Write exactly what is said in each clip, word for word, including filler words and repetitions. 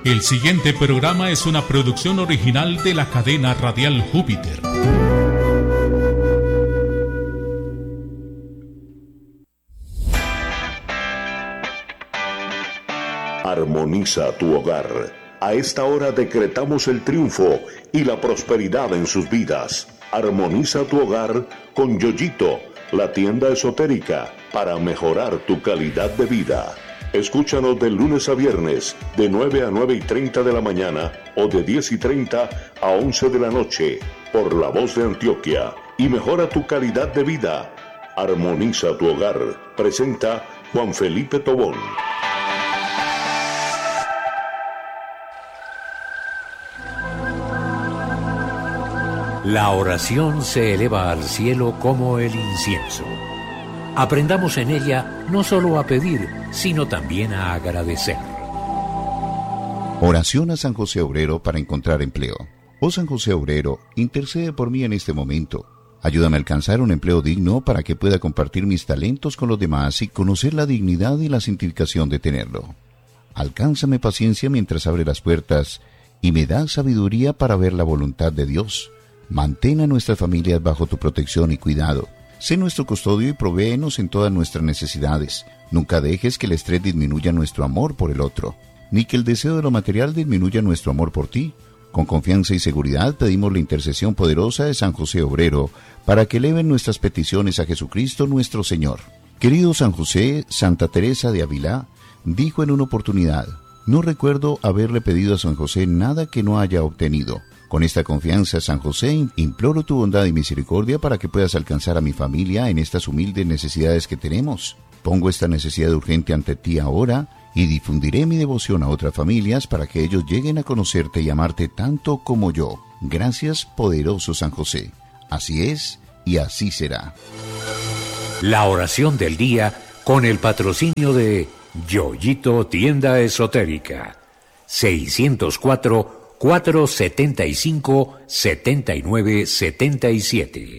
El siguiente programa es una producción original de la cadena radial Júpiter. Armoniza tu hogar. A esta hora decretamos el triunfo y la prosperidad en sus vidas. Armoniza tu hogar con Yoyito, la tienda esotérica, para mejorar tu calidad de vida. Escúchanos de lunes a viernes, de nueve a nueve y treinta de la mañana o de diez y treinta a once de la noche, por La Voz de Antioquia, y mejora tu calidad de vida. Armoniza tu hogar. Presenta Juan Felipe Tobón. La oración se eleva al cielo como el incienso. Aprendamos en ella no solo a pedir, sino también a agradecer. Oración a San José Obrero para encontrar empleo. Oh San José Obrero, intercede por mí en este momento. Ayúdame a alcanzar un empleo digno para que pueda compartir mis talentos con los demás y conocer la dignidad y la significación de tenerlo. Alcánzame paciencia mientras abre las puertas y me da sabiduría para ver la voluntad de Dios. Mantén a nuestras familias bajo tu protección y cuidado. Sé nuestro custodio y provéenos en todas nuestras necesidades. Nunca dejes que el estrés disminuya nuestro amor por el otro, ni que el deseo de lo material disminuya nuestro amor por ti. Con confianza y seguridad pedimos la intercesión poderosa de San José Obrero para que eleven nuestras peticiones a Jesucristo nuestro Señor. Querido San José, Santa Teresa de Ávila dijo en una oportunidad: no recuerdo haberle pedido a San José nada que no haya obtenido. Con esta confianza, San José, imploro tu bondad y misericordia para que puedas alcanzar a mi familia en estas humildes necesidades que tenemos. Pongo esta necesidad urgente ante ti ahora y difundiré mi devoción a otras familias para que ellos lleguen a conocerte y amarte tanto como yo. Gracias, poderoso San José. Así es y así será. La oración del día con el patrocinio de Yoyito Tienda Esotérica. seiscientos cuatro, cuatrocientos setenta y cinco, setenta y nueve setenta y siete.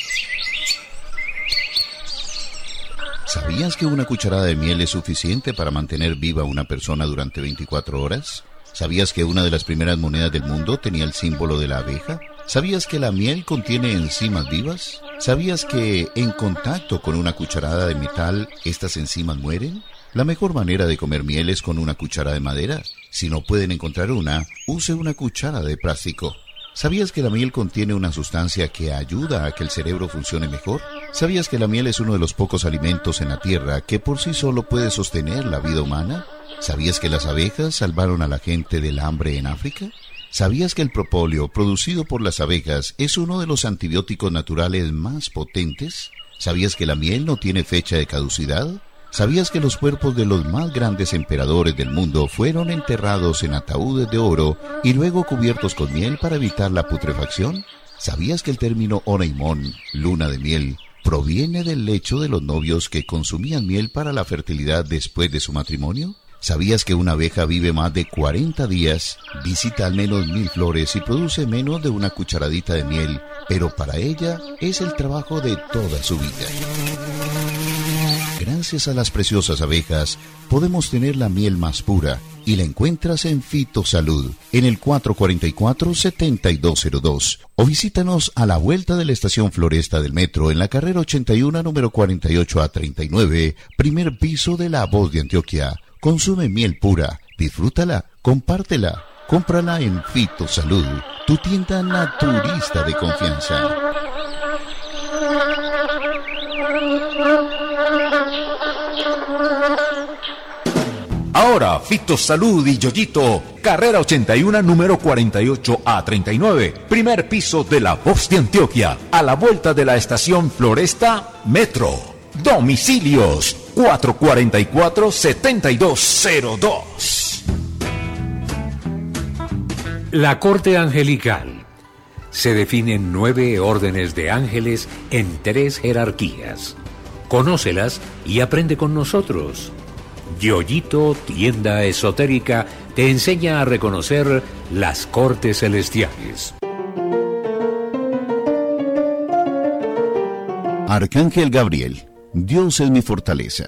¿Sabías que una cucharada de miel es suficiente para mantener viva a una persona durante veinticuatro horas? ¿Sabías que una de las primeras monedas del mundo tenía el símbolo de la abeja? ¿Sabías que la miel contiene enzimas vivas? ¿Sabías que en contacto con una cucharada de metal, estas enzimas mueren? La mejor manera de comer miel es con una cuchara de madera. Si no pueden encontrar una, use una cuchara de plástico. ¿Sabías que la miel contiene una sustancia que ayuda a que el cerebro funcione mejor? ¿Sabías que la miel es uno de los pocos alimentos en la tierra que por sí solo puede sostener la vida humana? ¿Sabías que las abejas salvaron a la gente del hambre en África? ¿Sabías que el propóleo producido por las abejas es uno de los antibióticos naturales más potentes? ¿Sabías que la miel no tiene fecha de caducidad? ¿Sabías que los cuerpos de los más grandes emperadores del mundo fueron enterrados en ataúdes de oro y luego cubiertos con miel para evitar la putrefacción? ¿Sabías que el término Oneimón, luna de miel, proviene del lecho de los novios que consumían miel para la fertilidad después de su matrimonio? ¿Sabías que una abeja vive más de cuarenta días, visita al menos mil flores y produce menos de una cucharadita de miel, pero para ella es el trabajo de toda su vida? Gracias a las preciosas abejas, podemos tener la miel más pura y la encuentras en Fitosalud, en el cuatro cuatro cuatro, siete dos cero dos. O visítanos a la vuelta de la estación Floresta del Metro, en la carrera ochenta y uno, número cuarenta y ocho a treinta y nueve, primer piso de La Voz de Antioquia. Consume miel pura, disfrútala, compártela, cómprala en Fitosalud, tu tienda naturista de confianza. Ahora, Fitosalud y Yoyito, carrera ochenta y uno, número cuarenta y ocho a treinta y nueve, primer piso de La Voz de Antioquia, a la vuelta de la estación Floresta Metro. Domicilios cuatro cuatro cuatro, siete dos cero dos. La corte angelical. Se definen nueve órdenes de ángeles en tres jerarquías. Conócelas y aprende con nosotros. Yoyito Tienda Esotérica te enseña a reconocer las cortes celestiales. Arcángel Gabriel, Dios es mi fortaleza.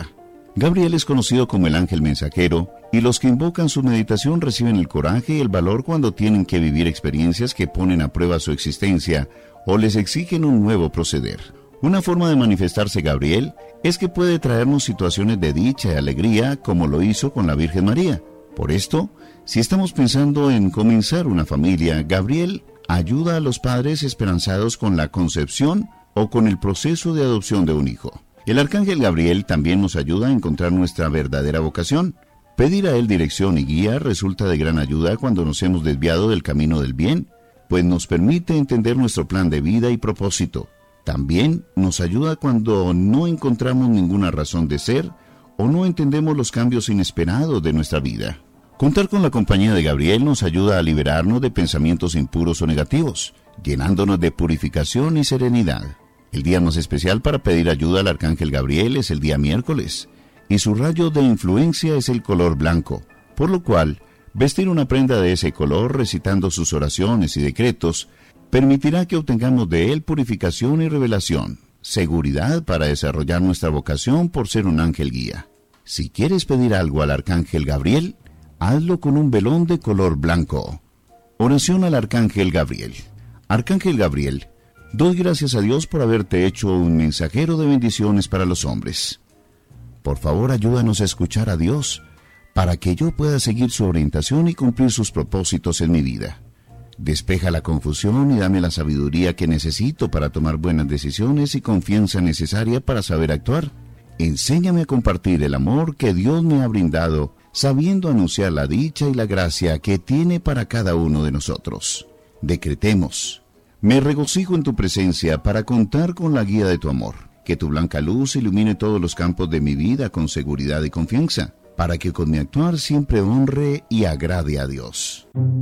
Gabriel es conocido como el ángel mensajero, y los que invocan su meditación reciben el coraje y el valor cuando tienen que vivir experiencias que ponen a prueba su existencia o les exigen un nuevo proceder. Una forma de manifestarse Gabriel es que puede traernos situaciones de dicha y alegría, como lo hizo con la Virgen María. Por esto, si estamos pensando en comenzar una familia, Gabriel ayuda a los padres esperanzados con la concepción o con el proceso de adopción de un hijo. El arcángel Gabriel también nos ayuda a encontrar nuestra verdadera vocación. Pedir a él dirección y guía resulta de gran ayuda cuando nos hemos desviado del camino del bien, pues nos permite entender nuestro plan de vida y propósito. También nos ayuda cuando no encontramos ninguna razón de ser o no entendemos los cambios inesperados de nuestra vida. Contar con la compañía de Gabriel nos ayuda a liberarnos de pensamientos impuros o negativos, llenándonos de purificación y serenidad. El día más especial para pedir ayuda al arcángel Gabriel es el día miércoles, y su rayo de influencia es el color blanco, por lo cual vestir una prenda de ese color recitando sus oraciones y decretos permitirá que obtengamos de él purificación y revelación, seguridad para desarrollar nuestra vocación por ser un ángel guía. Si quieres pedir algo al arcángel Gabriel, hazlo con un velón de color blanco. Oración al arcángel Gabriel. Arcángel Gabriel, doy gracias a Dios por haberte hecho un mensajero de bendiciones para los hombres. Por favor, ayúdanos a escuchar a Dios, para que yo pueda seguir su orientación y cumplir sus propósitos en mi vida. Despeja la confusión y dame la sabiduría que necesito para tomar buenas decisiones y confianza necesaria para saber actuar. Enséñame a compartir el amor que Dios me ha brindado, sabiendo anunciar la dicha y la gracia que tiene para cada uno de nosotros. Decretemos: me regocijo en tu presencia para contar con la guía de tu amor. Que tu blanca luz ilumine todos los campos de mi vida con seguridad y confianza, para que con mi actuar siempre honre y agrade a Dios.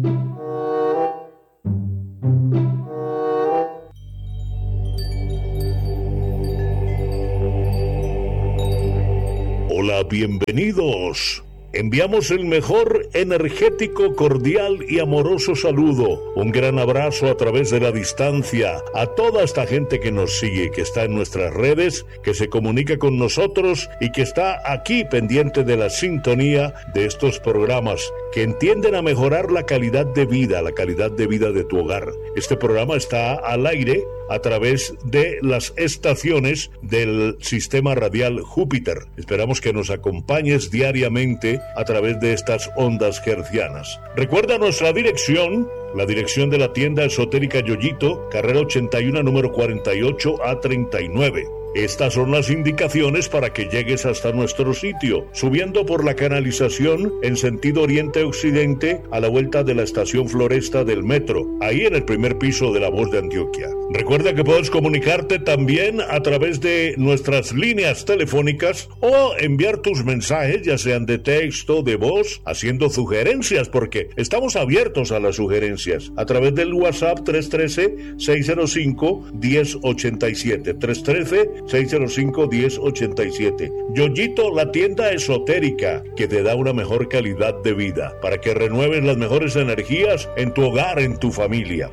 Hola, bienvenidos. Enviamos el mejor energético, cordial y amoroso saludo. Un gran abrazo a través de la distancia a toda esta gente que nos sigue, que está en nuestras redes, que se comunica con nosotros y que está aquí pendiente de la sintonía de estos programas que entienden a mejorar la calidad de vida, la calidad de vida de tu hogar. Este programa está al aire a través de las estaciones del sistema radial Júpiter. Esperamos que nos acompañes diariamente a través de estas ondas hertzianas. Recuerda nuestra dirección, la dirección de la tienda esotérica Yoyito, carrera ochenta y uno, número cuarenta y ocho A treinta y nueve. Estas son las indicaciones para que llegues hasta nuestro sitio, subiendo por la canalización en sentido oriente-occidente a la vuelta de la estación Floresta del metro, ahí en el primer piso de La Voz de Antioquia. Recuerda que puedes comunicarte también a través de nuestras líneas telefónicas o enviar tus mensajes, ya sean de texto, de voz, haciendo sugerencias, porque estamos abiertos a las sugerencias, a través del WhatsApp tres uno tres, seis cero cinco, uno cero ocho siete, tres uno tres, seis cero cinco, uno cero ocho siete. Yoyito, la tienda esotérica que te da una mejor calidad de vida, para que renueves las mejores energías en tu hogar, en tu familia.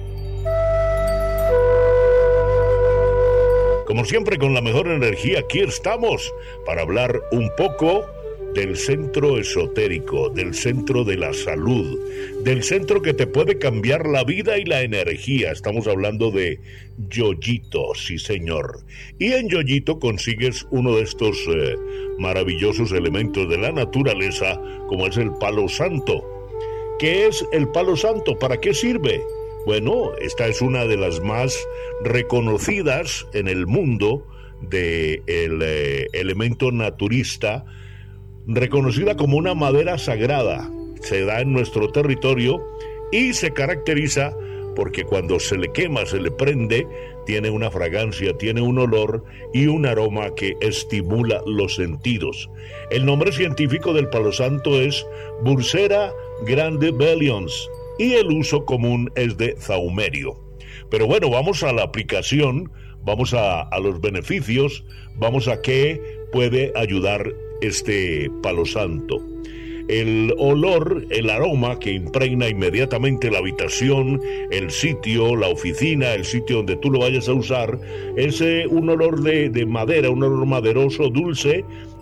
Como siempre, con la mejor energía, aquí estamos para hablar un poco del centro esotérico, del centro de la salud, del centro que te puede cambiar la vida y la energía. Estamos hablando de Yoyito, sí señor. Y en Yoyito consigues uno de estos eh, maravillosos elementos de la naturaleza, como es el palo santo. ¿Qué es el palo santo? ¿Para qué sirve? Bueno, esta es una de las más reconocidas en el mundo del eh, elemento naturista, reconocida como una madera sagrada. Se da en nuestro territorio y se caracteriza porque cuando se le quema, se le prende, tiene una fragancia, tiene un olor y un aroma que estimula los sentidos. El nombre científico del palo santo es Bursera grandibelions y el uso común es de saumerio. Pero bueno, vamos a la aplicación, vamos a, a los beneficios, vamos a qué puede ayudar este palo santo. El olor, el aroma que impregna inmediatamente la habitación, el sitio, la oficina, el sitio donde tú lo vayas a usar, es eh, un olor de, de madera, un olor maderoso, dulce,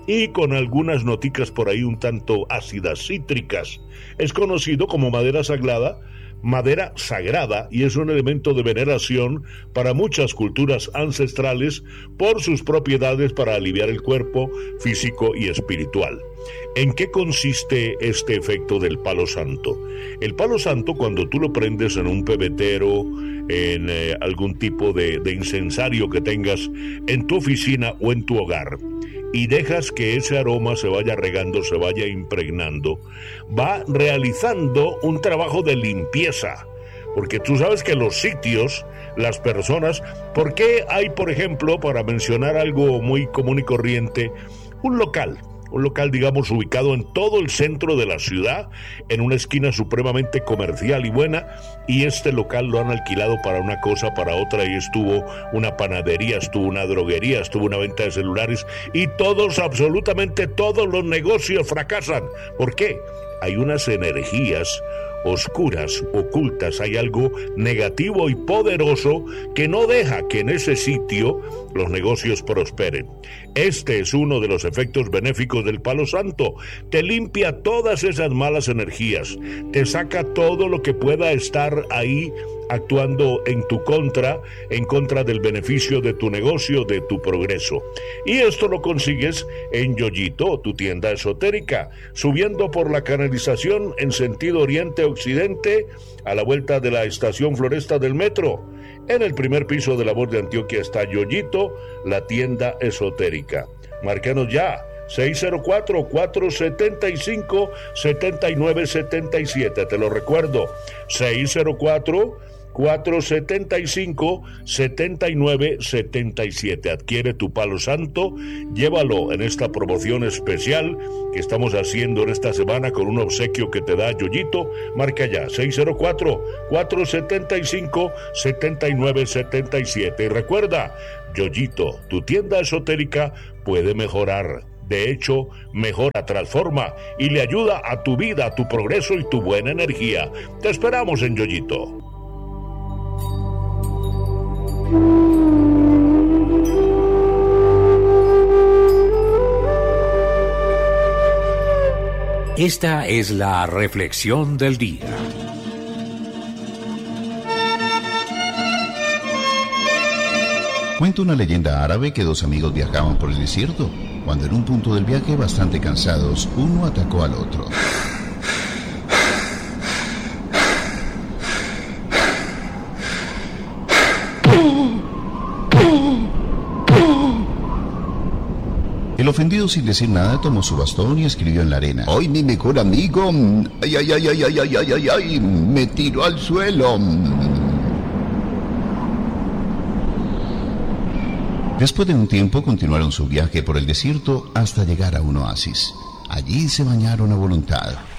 y con algunas noticas por ahí un tanto ácidas, cítricas. Es conocido como madera sagrada, madera sagrada, y es un elemento de veneración para muchas culturas ancestrales por sus propiedades para aliviar el cuerpo físico y espiritual. ¿En qué consiste este efecto del palo santo? El palo santo, cuando tú lo prendes en un pebetero, en eh, algún tipo de, de incensario que tengas en tu oficina o en tu hogar, y dejas que ese aroma se vaya regando, se vaya impregnando, va realizando un trabajo de limpieza. Porque tú sabes que los sitios, las personas, ¿por qué hay, por ejemplo, para mencionar algo muy común y corriente, un local? Un local, digamos, ubicado en todo el centro de la ciudad, en una esquina supremamente comercial y buena, y este local lo han alquilado para una cosa, para otra, y estuvo una panadería, estuvo una droguería, estuvo una venta de celulares, y todos, absolutamente todos los negocios fracasan. ¿Por qué? Hay unas energías oscuras, ocultas, hay algo negativo y poderoso que no deja que en ese sitio los negocios prosperen. Este es uno de los efectos benéficos del palo santo. Te limpia todas esas malas energías, te saca todo lo que pueda estar ahí actuando en tu contra, en contra del beneficio de tu negocio, de tu progreso. Y esto lo consigues en Yoyito, tu tienda esotérica, subiendo por la canalización en sentido oriente-occidente, a la vuelta de la estación Floresta del metro. En el primer piso de la Voz de Antioquia está Yoyito, la tienda esotérica. Márcanos ya, seis cero cuatro, cuatro siete cinco, siete nueve siete siete. Te lo recuerdo, seis cero cuatro, cuatro siete cinco, siete nueve siete siete. Adquiere tu palo santo, llévalo en esta promoción especial que estamos haciendo en esta semana con un obsequio que te da Yoyito. Marca ya, seis cero cuatro, cuatro siete cinco, siete nueve siete siete. Y recuerda, Yoyito, tu tienda esotérica puede mejorar. De hecho, mejora, transforma y le ayuda a tu vida, a tu progreso y tu buena energía. Te esperamos en Yoyito. Esta es la reflexión del día. Cuenta una leyenda árabe que dos amigos viajaban por el desierto, cuando en un punto del viaje, bastante cansados, uno atacó al otro. El ofendido, sin decir nada, tomó su bastón y escribió en la arena: "Hoy mi mejor amigo, ay, ay, ay, ay, ay, ay, ay, ay, ay, me tiró al suelo". Después de un tiempo continuaron su viaje por el desierto hasta llegar a un oasis. Allí se bañaron a voluntad.